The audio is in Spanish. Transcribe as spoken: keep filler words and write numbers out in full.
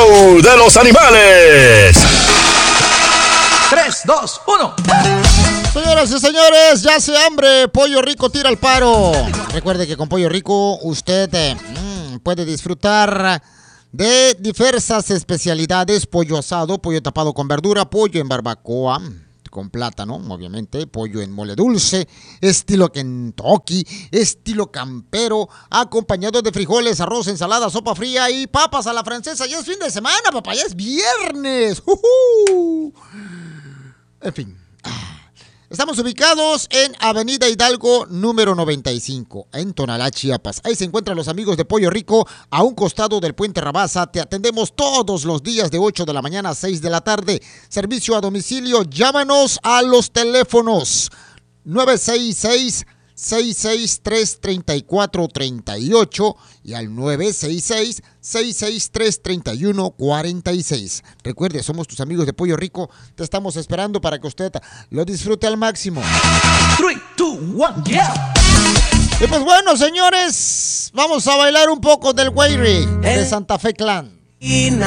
show de los animales. tres, dos, uno. Señoras y señores, ya hace hambre, Pollo Rico tira el paro. Recuerde que con Pollo Rico usted eh, mm, puede disfrutar de diversas especialidades: pollo asado, pollo tapado con verdura, pollo en barbacoa con plátano, obviamente, pollo en mole dulce, estilo Kentucky, estilo campero, acompañado de frijoles, arroz, ensalada, sopa fría y papas a la francesa. Ya es fin de semana, papá, ya es viernes. ¡Uh-huh! En fin. Estamos ubicados en Avenida Hidalgo, número noventa y cinco, en Tonalá, Chiapas. Ahí se encuentran los amigos de Pollo Rico, a un costado del Puente Rabasa. Te atendemos todos los días de ocho de la mañana a seis de la tarde. Servicio a domicilio, llámanos a los teléfonos nueve seis seis, seis seis tres, tres cuatro tres ocho y al nueve seis seis, seis seis tres, tres uno cuatro seis. Recuerde, somos tus amigos de Pollo Rico. Te estamos esperando para que usted lo disfrute al máximo. tres, dos, uno, yeah. Y pues bueno, señores, vamos a bailar un poco del Guayri de Santa Fe Clan. Y